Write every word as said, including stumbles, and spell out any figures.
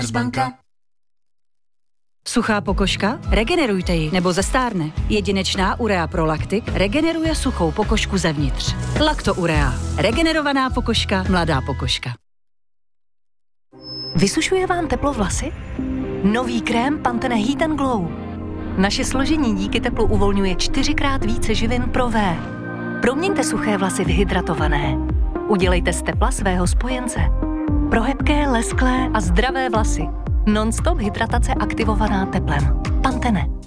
Commerzbanka. Suchá pokožka? Regenerujte ji, nebo zestárne. Jedinečná Urea Pro Lactic regeneruje suchou pokožku zevnitř. Lacto Urea. Regenerovaná pokožka, mladá pokožka. Vysušuje vám teplo vlasy? Nový krém Pantene Heat and Glow. Naše složení díky teplu uvolňuje čtyřikrát více živin pro V. Proměňte suché vlasy v hydratované. Udělejte z tepla svého spojence. Pro hebké, lesklé a zdravé vlasy. Non-stop hydratace aktivovaná teplem. Pantene.